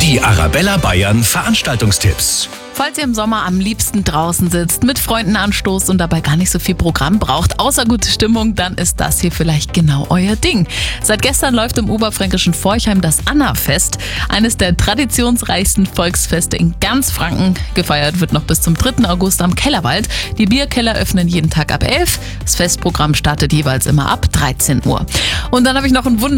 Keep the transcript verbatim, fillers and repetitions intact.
Die Arabella Bayern Veranstaltungstipps. Falls ihr im Sommer am liebsten draußen sitzt, mit Freunden anstoßt und dabei gar nicht so viel Programm braucht, außer gute Stimmung, dann ist das hier vielleicht genau euer Ding. Seit gestern läuft im oberfränkischen Forchheim das Annafest, eines der traditionsreichsten Volksfeste in ganz Franken. Gefeiert wird noch bis zum dritten August am Kellerwald. Die Bierkeller öffnen jeden Tag ab elf. Das Festprogramm startet jeweils immer ab dreizehn Uhr. Und dann habe ich noch ein Wunder